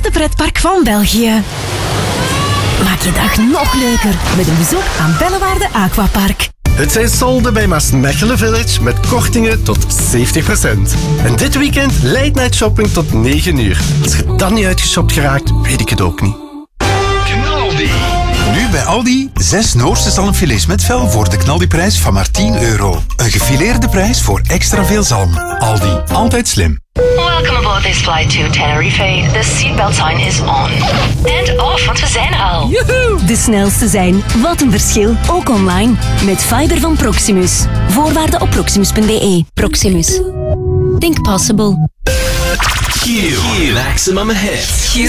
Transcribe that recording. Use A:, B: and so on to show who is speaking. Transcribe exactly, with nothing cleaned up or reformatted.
A: grootste pretpark van België. Maak je dag nog leuker met een bezoek aan Bellewaarde Aquapark.
B: Het zijn solden bij Maasmechelen Village met kortingen tot zeventig procent. En dit weekend late night shopping tot negen uur. Als je dan niet uitgeshopt geraakt, weet ik het ook niet.
C: Knaldi. Nu bij Aldi, zes Noorse zalmfilets met vel voor de knaldiprijs van maar tien euro. Een gefileerde prijs voor extra veel zalm. Aldi, altijd slim.
D: Welcome aboard this flight to Tenerife. The seatbelt sign is on. And off, want we zijn er al.
A: Joehoe! De snelste zijn. Wat een verschil. Ook online. Met fiber van Proximus. Voorwaarden op proximus punt b e. Proximus. Think possible.
E: Q. Maximum hits.